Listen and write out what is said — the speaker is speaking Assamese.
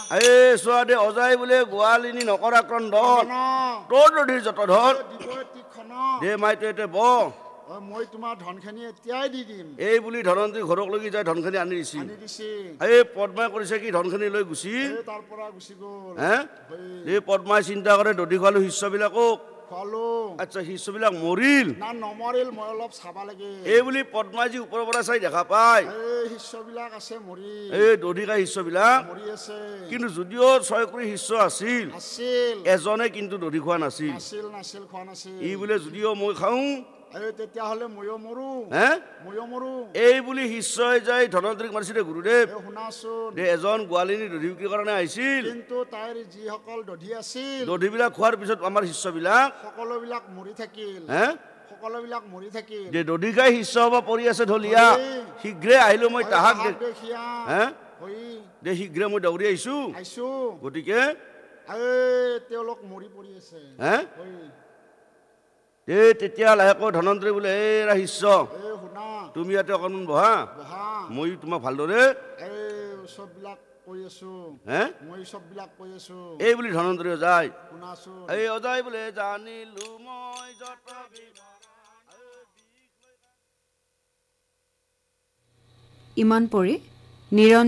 এই চোৱা দে অজাই বোলে গোৱালিনী নকৰা ক্ৰন্দন তোৰ দধিৰ যত ধন দে মাইটো এতে ব মই তোমাৰ ধনখিনি এতিয়াই দি দিম এই বুলি ধনন্ত্ৰী ঘৰক লগি যায় ধনখিনি আনি দিছি এই পদ্মাই কৰিছে কি ধনখিনি লৈ গুচি তাৰ পৰা গুচি গ'ল হে এই পদ্মাই চিন্তা কৰে দধি খোৱালো শিষ্যবিলাকক খোৱালো আচ্ছা শিষ্যবিলাক মৰিল না নমৰিল মই অলপ চাবা লাগে এই বুলি পদ্মাজী ওপৰৰ পৰা চাই দেখা পায় এই শিষ্যবিলাক আছে মৰি এই দধিকা শিষ্যবিলাক মৰি আছে কিন্তু যদিও 6 কুৰি শিষ্য আছিল এজনে কিন্তু দধি খোৱা নাছিল নাছিল খোৱা নাছিল ই বোলে যদিও মই খাওঁ তেতিয়াহ'লে ময়ো মৰো হে ময়ো মৰো এই বুলি শিষ্যই যাই ধনন্ত্ৰীক মাৰিছিলে গুৰুদেৱ শুনাচোন দে এজন গোৱালিনী দধি বিক্ৰী কাৰণে আহিছিল কিন্তু তাইৰ যিসকল দধি আছিল দধিবিলাক খোৱাৰ পিছত আমাৰ শিষ্যবিলাক সকলোবিলাক মৰি থাকিল হে সকলোবিলাক মৰি থাকিল যে দধি খাই শিষ্য হ'ব পৰি আছে ঢলীয়া শীঘ্ৰে আহিলো মই তাহাক হে দে শীঘ্ৰে মই দৌৰি আহিছো গতিকে তেওঁলোক মৰি পৰি আছে হে এই তেতিয়া লাহেকৈ ধনন্ত্ৰী বোলে এই শিষ্য তুমি ইয়াতে অকণমান বহা মই তোমাক ভালদৰে চববিলাক কৈ আছো হে মই চববিলাক কৈ আছো এই বুলি ধনন্ত্ৰী যায় শুনাচোন এই অজাই বোলে জানিলো মই যত ইমান পৰি নিৰঞ্জন